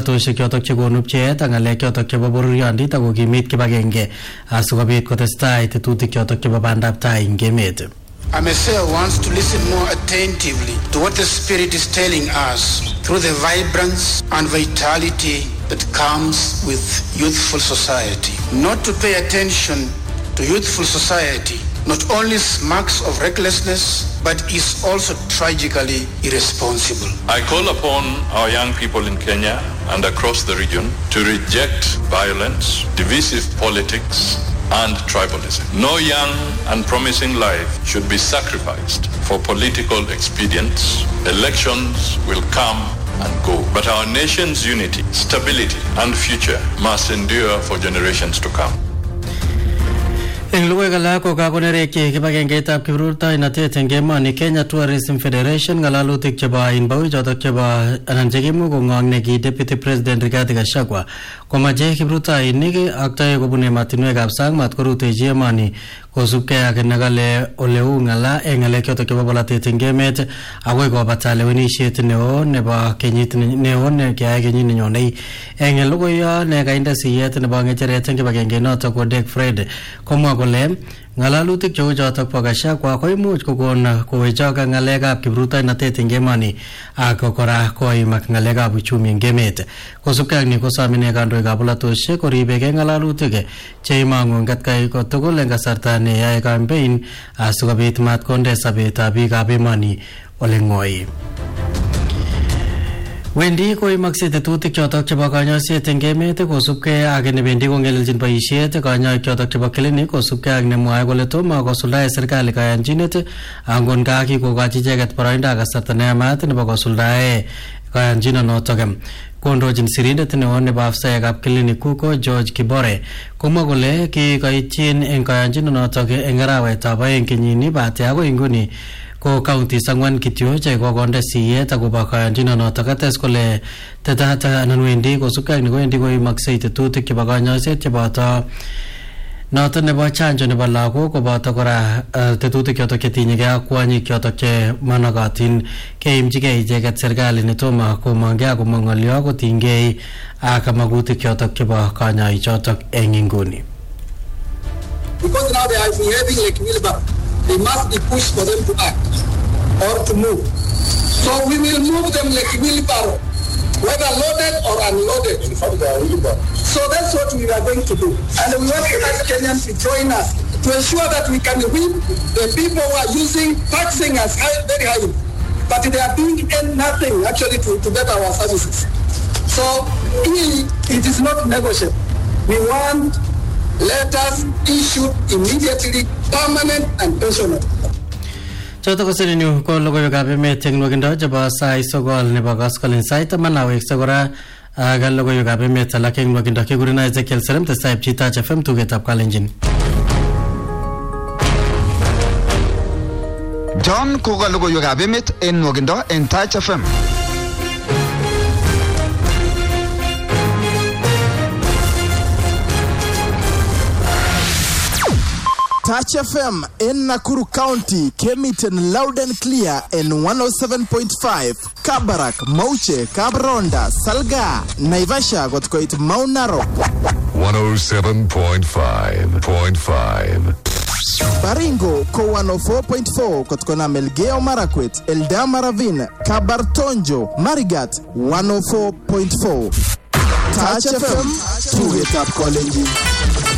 polatosiek chotok chekonu pcheet ak ngalek chotok chebo bororiondit ako kimit kibagenge asikobit kotestai tetutik chotok chebo bandab tai eng emet. Amesea wants to listen more attentively to what the Spirit is telling us through the vibrance and vitality that comes with youthful society. Not to pay attention to youthful society not only smacks of recklessness, but is also tragically irresponsible. I call upon our young people in Kenya and across the region to reject violence, divisive politics, and tribalism. No young and promising life should be sacrificed for political expedience. Elections will come and go, but our nation's unity, stability, and future must endure for generations to come. Eng lugoy kala ko kakonereki kibagengeitab kiprutoinatet eng emoni Kenya Tourism Federation ngalalutik chebo inbau chotok chebo anan chekimu kongong neki Deputy President Rigathi Gachagua komache kiprutoinik ak toek kobun ematinwekab sang mat korutechi emoni kosubkei ak nekale oleu ngala eng ngalek chotok chebo bolatet eng emet akoi kobata lewenisiet neo nebo kenyit neo nekiyai kenyit nenyonei. Eng lugoyo ne kainde siyet nebo ngecheret eng kibagenge notok ko Dek Fred komwa kole ngalalutik cheu chotok bo Gachagua koimuch kokon kowechok ngalekab kiprutoinatet eng emoni ak kora koimak ngalekab uchumi eng emet. Kosubkei ak ni kosamine kandoikab polatosiek koribegei ngalalutik cheimangu eng atkai kotugul eng kasarta neyae campaign asikobit mat konde sobetab biikab emoni ole ngoi. Wendi koimakse tetutik chotok chebo kanyoiset eng emet kosubkei ak nebendi kongeleljin boisiet kanyoik chotok chebo klinik kosubkei ak nemwae kole tomo kosuldae serikali kayanchinet angon ka kikokochi icheket boroindo ak kasarta neyamat nebo kosuldae kayanchinonotok. Kondochin sirindet neo nebo afsaekab klinik kuko George Kibore komwa kole kikoityin eng kayanchinonotok eng arawetab aeng kenyini bate akoi nguni ko counties 4 kityo che kokonde siyet akobo kayanchinonotok. Ates kole tetata anan wendi kosubkei ni kowendi koimaksei tetutik chebo kanyoiset cheboto noton nebo chanjo nebo lagok koboto kora tetutik chotok chetinyegei ak kwonyik chotok che manokotin keimchigei icheket serikali netomo komongei akomwa ng'olyo kotinygei ak magutik chotok chebo kanyoik chotok eng inguni. Because now they are behaving like wheelbarrow. They must be pushed for them to act or to move. So we will move them like wheelbarrow, whether loaded or unloaded. So that's what we are going to do. And we want to ask Kenyans to join us to ensure that we can whip the people who are taxing us very high. But they are doing nothing actually to get our services. So it is not negotiable. We want letters issued immediately, permanent and pensionable. Choto kosenyu ko logoiwekab emet eng nwokindo chebo sait 9 nebo koskoleny sait 10 kora ak logoiwekab emet alak eng nwokindo kekuren Ezekiel Serem testai pchitach FM tugetab Kalenjin. John koka logoiwekab emet eng nwokindo eng Touch FM. Touch FM in Nakuru County came it in loud and clear in 107.5. Kabarak, Mauche, Kabronda, Salga, Naivasha got quite Mount Narok. 107.5. Baringo ko 104.4 kotkona Melgeo Marakwet, Eldama Ravine, Kabartonjo, Marigat 104.4. Touch FM, to get up calling.